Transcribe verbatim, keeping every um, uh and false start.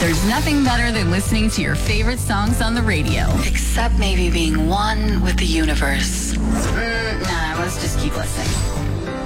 There's nothing better than listening to your favorite songs on the radio. Except maybe being one with the universe. Mm, nah, let's just keep listening.